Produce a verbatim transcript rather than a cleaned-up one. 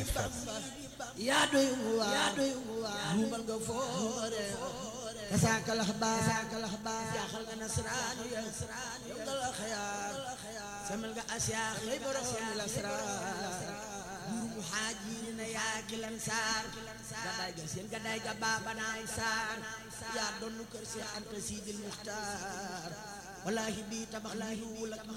yaa doy waar yaa doy waar ruumal nga foore kasaakal axbaar kasaakal axbaar jaaxal nga nasraan ya yow nga la xayaar samal nga asiyaax lay borom la saraar buur muhaajiriina yaa ki lan saar gadaay ga seen gadaay ga baabanaay saar yaa doon kër si Anta Sidil Muxtaar wallaahi bii tabax lii wul ak